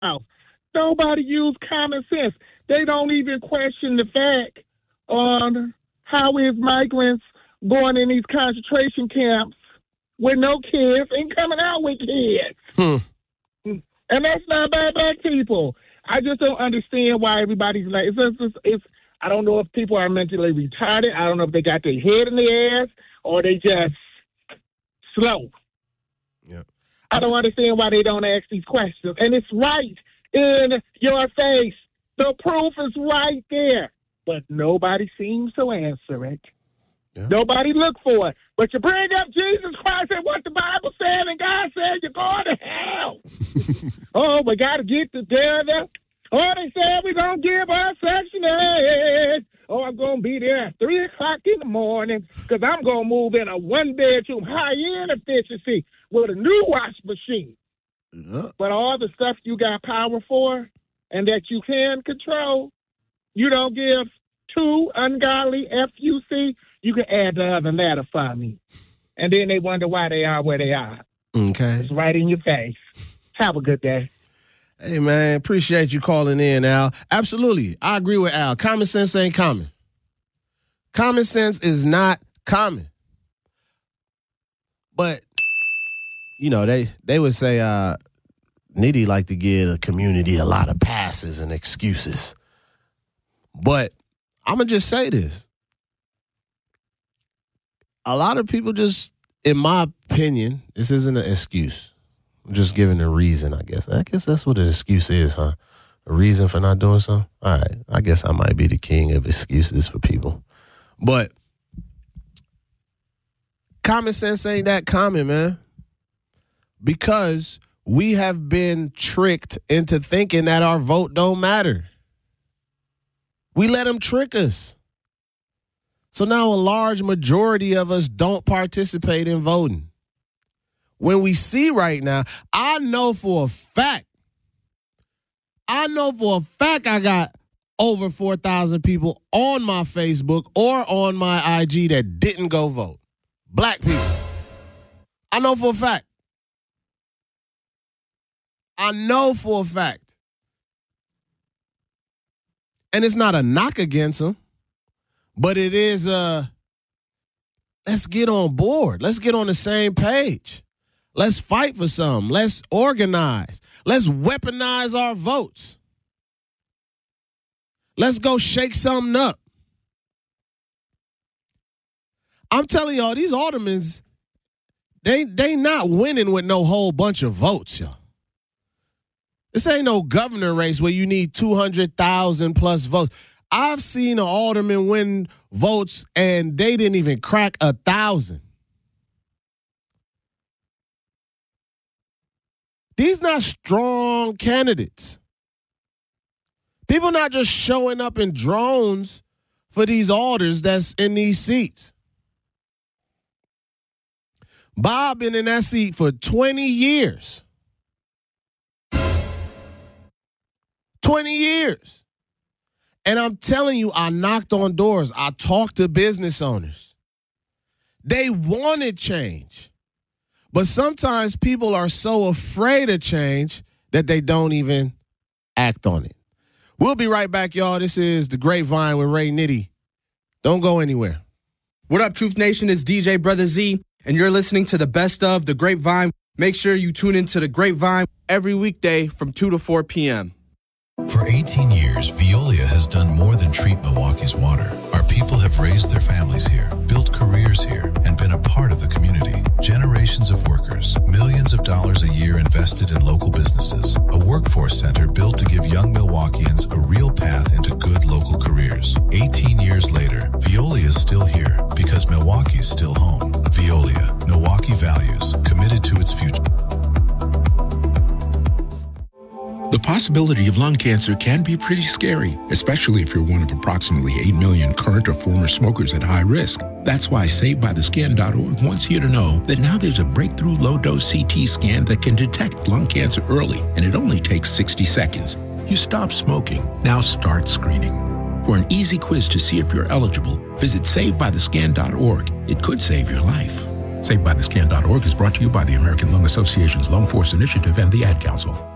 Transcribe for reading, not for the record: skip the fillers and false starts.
house. Nobody use common sense. They don't even question the fact on how is migrants going in these concentration camps with no kids and coming out with kids. And that's not bad black people. I just don't understand why everybody's like, it's I don't know if people are mentally retarded. I don't know if they got their head in their ass or they just slow. Yeah. I don't understand why they don't ask these questions. And it's right in your face. The proof is right there. But nobody seems to answer it. Yeah. Nobody look for it. But you bring up Jesus Christ and what the Bible said, and God said you're going to hell. Oh, we got to get together. Oh, they said we're going to give our Section 8. Oh, I'm going to be there at 3 o'clock in the morning because I'm going to move in a one-bedroom high-end efficiency with a new wash machine. Yeah. But all the stuff you got power for and that you can control, you don't give to ungodly FUC, you can add the other letter for me. And then they wonder why they are where they are. Okay. It's right in your face. Have a good day. Hey, man, appreciate you calling in, Al. Absolutely. I agree with Al. Common sense ain't common. Common sense is not common. But, you know, they would say Nitty like to give the community a lot of passes and excuses. But I'm going to just say this. A lot of people just, in my opinion, this isn't an excuse. I'm just giving a reason, I guess. I guess that's what an excuse is, huh? A reason for not doing something? All right. I guess I might be the king of excuses for people. But common sense ain't that common, man. Because we have been tricked into thinking that our vote don't matter. We let them trick us. So now a large majority of us don't participate in voting. When we see right now, I know for a fact I got over 4,000 people on my Facebook or on my IG that didn't go vote. Black people. I know for a fact. And it's not a knock against them, but it is let's get on board. Let's get on the same page. Let's fight for something. Let's organize. Let's weaponize our votes. Let's go shake something up. I'm telling y'all, these aldermen, they not winning with no whole bunch of votes, y'all. This ain't no governor race where you need 200,000 plus votes. I've seen an alderman win votes and they didn't even crack 1,000. These not strong candidates. People not just showing up in drones for these alders that's in these seats. Bob been in that seat for 20 years. 20 years. And I'm telling you, I knocked on doors. I talked to business owners. They wanted change. But sometimes people are so afraid of change that they don't even act on it. We'll be right back, y'all. This is The Grapevine with Ray Nitty. Don't go anywhere. What up, Truth Nation? It's DJ Brother Z, and you're listening to the best of The Grapevine. Make sure you tune into The Grapevine every weekday from 2 to 4 p.m. For 18 years, Veolia has done more than treat Milwaukee's water. Our people have raised their families here, built careers here, and been a part of the community. Generations of workers, millions of dollars a year invested in local businesses, a workforce center built to give young Milwaukeeans a real path into good local careers. 18 years later, Veolia is still here because Milwaukee's still home. Veolia, Milwaukee values, committed to its future. The possibility of lung cancer can be pretty scary, especially if you're one of approximately 8 million current or former smokers at high risk. That's why SaveByTheScan.org wants you to know that now there's a breakthrough low-dose CT scan that can detect lung cancer early, and it only takes 60 seconds. You stop smoking. Now start screening. For an easy quiz to see if you're eligible, visit SaveByTheScan.org. It could save your life. SaveByTheScan.org is brought to you by the American Lung Association's Lung Force Initiative and the Ad Council.